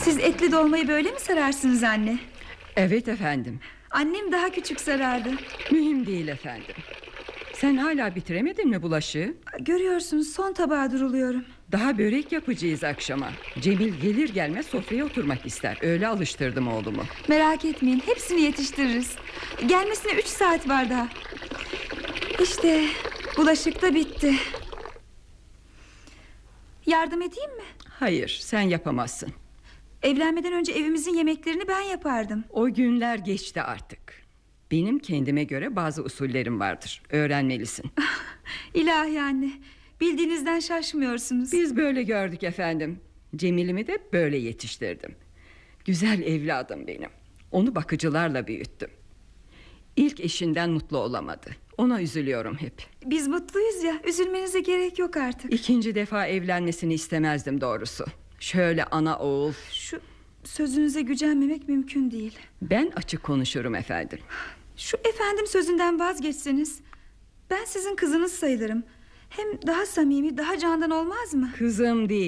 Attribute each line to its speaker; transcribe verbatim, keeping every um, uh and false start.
Speaker 1: Siz etli dolmayı böyle mi sararsınız anne?
Speaker 2: Evet efendim.
Speaker 1: Annem daha küçük sarardı.
Speaker 2: Mühim değil efendim. Sen hala bitiremedin mi bulaşığı?
Speaker 1: Görüyorsunuz son tabağa duruluyorum.
Speaker 2: Daha börek yapacağız akşama. Cemil gelir gelmez sofraya oturmak ister. Öyle alıştırdım oğlumu.
Speaker 1: Merak etmeyin, hepsini yetiştiririz. Gelmesine üç saat var daha. İşte bulaşık da bitti. Yardım edeyim mi?
Speaker 2: Hayır, sen yapamazsın.
Speaker 1: Evlenmeden önce evimizin yemeklerini ben yapardım.
Speaker 2: O günler geçti artık. Benim kendime göre bazı usullerim vardır. Öğrenmelisin.
Speaker 1: İlahi anne, bildiğinizden şaşmıyorsunuz.
Speaker 2: Biz böyle gördük efendim. Cemil'imi de böyle yetiştirdim. Güzel evladım benim. Onu bakıcılarla büyüttüm. İlk eşinden mutlu olamadı. Ona üzülüyorum hep.
Speaker 1: Biz mutluyuz ya, üzülmenize gerek yok artık.
Speaker 2: İkinci defa evlenmesini istemezdim doğrusu. Şöyle ana oğul.
Speaker 1: Şu sözünüze gücenmemek mümkün değil.
Speaker 2: Ben açık konuşurum efendim.
Speaker 1: Şu efendim sözünden vazgeçseniz, ben sizin kızınız sayılırım. Hem daha samimi, daha candan olmaz mı?
Speaker 2: Kızım değil.